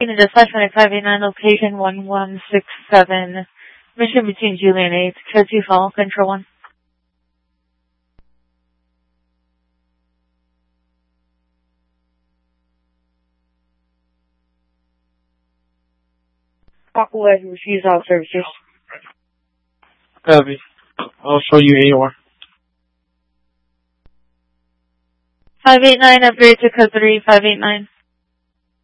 Dispatch 589, location 1167, mission between Julia and 8th, code 2 follow, control 1. Walk away, refuse all services. Copy. I'll show you AOR. 589, upgrade to code 3, 589.